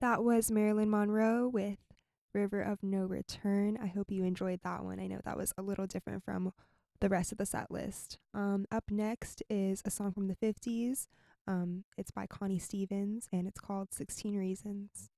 That was Marilyn Monroe with River of No Return. I hope you enjoyed that one. I know that was a little different from the rest of the set list. Up next is a song from the 50s. It's by Connie Stevens and it's called 16 Reasons.